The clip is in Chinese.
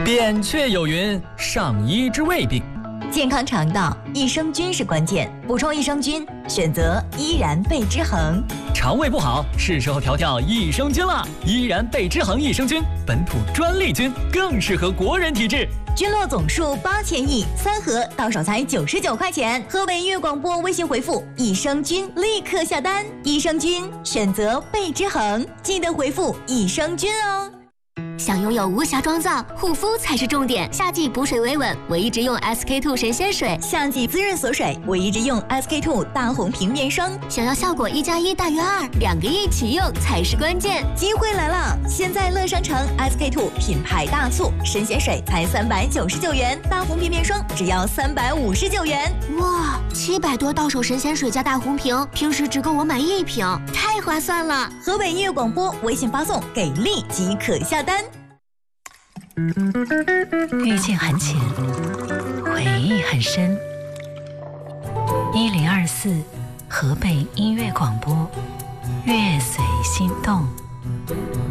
扁鹊有云：上医之未病。 健康肠道，益生菌是关键。补充益生菌，选择依然贝之恒。 肠胃不好，是时候调益生菌了。依然贝之恒益生菌，本土专利菌，更适合国人体质。 菌落总数8000亿，3盒到手才99块钱。河北音乐广播微信回复“益生菌”立刻下单。益生菌选择贝之恒，记得回复益生菌哦。 想拥有无瑕妆造，护肤才是重点。夏季补水维稳，唯一直用 SK2 神仙水； 夏季滋润锁水，唯一直用 SK2 大红瓶面霜。 想要效果1+1大于2，2个一起用才是关键。 机会来了！现在乐商城 SK2 品牌大促，神仙水才399元，大红瓶面霜只要359元。 哇，700多到手神仙水加大红瓶，平时只够我买1瓶，太划算了！ 河北音乐广播微信发送“给力”即可下单。 遇见很浅，回忆很深。1024河北音乐广播，乐随心动。